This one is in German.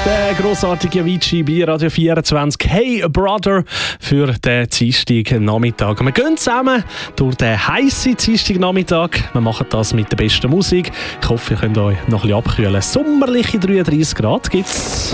Der grossartige Avicii bei Radio 24. Hey Brother für den Dienstagnachmittag. Wir gehen zusammen durch den heissen Dienstagnachmittag. Wir machen das mit der besten Musik. Ich hoffe, ihr könnt euch noch ein bisschen abkühlen. Sommerliche 33 Grad gibt's.